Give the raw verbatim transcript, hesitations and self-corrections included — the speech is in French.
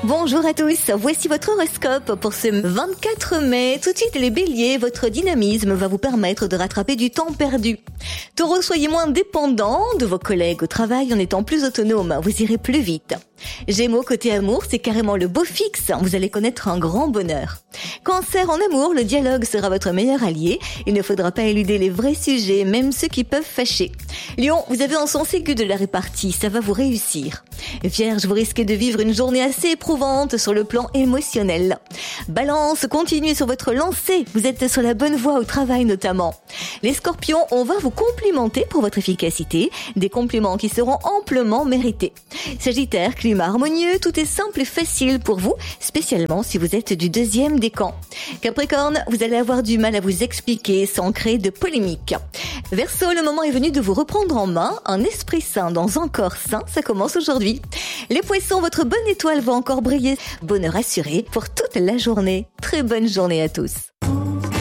Bonjour à tous, voici votre horoscope pour ce vingt-quatre mai. Tout de suite les béliers, votre dynamisme va vous permettre de rattraper du temps perdu. Taureau, soyez moins dépendant de vos collègues au travail en étant plus autonome, vous irez plus vite. Gémeaux, côté amour, c'est carrément le beau fixe, vous allez connaître un grand bonheur. Cancer, en amour, le dialogue sera votre meilleur allié. Il ne faudra pas éluder les vrais sujets, même ceux qui peuvent fâcher. Lion, vous avez un sens aigu de la répartie, ça va vous réussir. Vierge, vous risquez de vivre une journée assez éprouvante sur le plan émotionnel. Balance, continuez sur votre lancée, vous êtes sur la bonne voie au travail notamment. Les scorpions, on va vous complimenter pour votre efficacité, des compliments qui seront amplement mérités. Sagittaire, climat harmonieux, tout est simple et facile pour vous, spécialement si vous êtes du deuxième décan. Capricorne, vous allez avoir du mal à vous expliquer sans créer de polémique. Verseau, le moment est venu de vous reprendre en main, un esprit sain dans un corps sain, ça commence aujourd'hui. Les poissons, votre bonne étoile va encore briller, bonheur assuré pour toute la journée. Très bonne journée à tous.